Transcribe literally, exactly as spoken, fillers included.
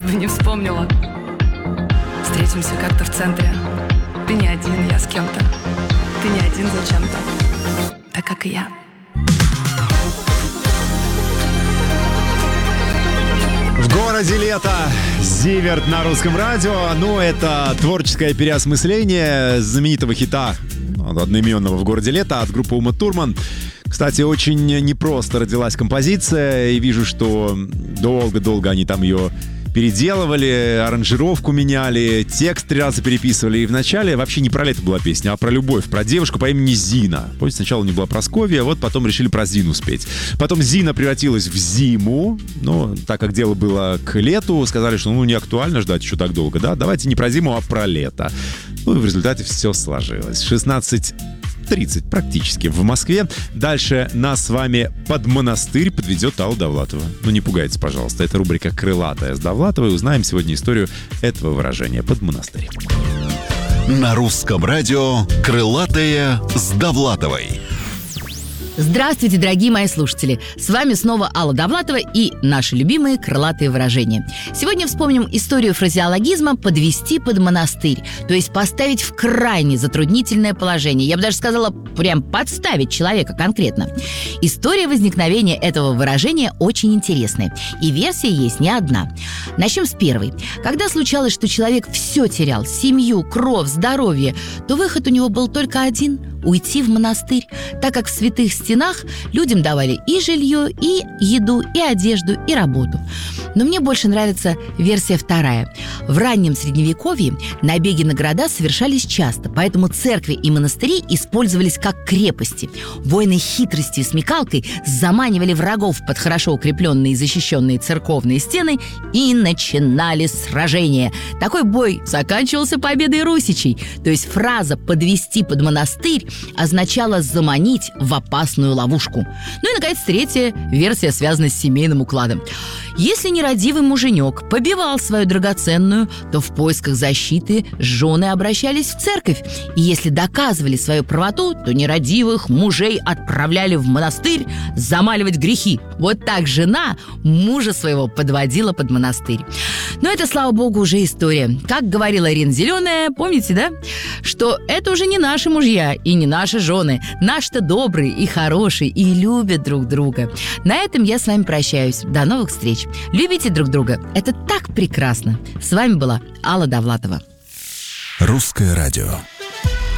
бы не вспомнила. Встретимся как-то в центре. Ты не один, я с кем-то. Ты не один зачем-то. Так как и я. В городе лето. Зиверт на Русском радио. Ну, это творческое переосмысление знаменитого хита, одноименного «В городе лето» от группы Ума Турман. Кстати, очень непросто родилась композиция, и вижу, что долго-долго они там ее переделывали, аранжировку меняли, текст три раза переписывали. И вначале вообще не про лето была песня, а про любовь, про девушку по имени Зина. Помните, сначала не была Прасковья, вот потом решили про Зину спеть. Потом Зина превратилась в зиму, но так как дело было к лету, сказали, что ну не актуально ждать еще так долго, да, давайте не про зиму, а про лето. Ну и в результате все сложилось. шестнадцать тридцать практически в Москве. Дальше нас с вами под монастырь подведет Алла Довлатова. Ну не пугайтесь, пожалуйста, это рубрика «Крылатая» с Довлатовой. Узнаем сегодня историю этого выражения «под монастырь». На Русском радио «Крылатая» с Довлатовой. Здравствуйте, дорогие мои слушатели! С вами снова Алла Довлатова и наши любимые крылатые выражения. Сегодня вспомним историю фразеологизма «подвести под монастырь», то есть поставить в крайне затруднительное положение. Я бы даже сказала, прям подставить человека конкретно. История возникновения этого выражения очень интересная, и версия есть не одна. Начнем с первой. Когда случалось, что человек все терял, семью, кровь, здоровье, то выход у него был только один – уйти в монастырь, так как в святых стенах людям давали и жилье, и еду, и одежду, и работу. Но мне больше нравится версия вторая. В раннем Средневековье набеги на города совершались часто, поэтому церкви и монастыри использовались как крепости. Воины хитростью и смекалкой заманивали врагов под хорошо укрепленные и защищенные церковные стены и начинали сражение. Такой бой заканчивался победой русичей, то есть фраза «подвести под монастырь» означало заманить в опасную ловушку. Ну и, наконец, третья версия связана с семейным укладом. Если нерадивый муженек побивал свою драгоценную, то в поисках защиты жены обращались в церковь. И если доказывали свою правоту, то нерадивых мужей отправляли в монастырь замаливать грехи. Вот так жена мужа своего подводила под монастырь. Но это, слава богу, уже история. Как говорила Ирина Зеленая, помните, да? Что это уже не наши мужья и не наши жены. Наши-то добрые и хорошие, и любят друг друга. На этом я с вами прощаюсь. До новых встреч. Любите друг друга. Это так прекрасно. С вами была Алла Довлатова. Русское радио.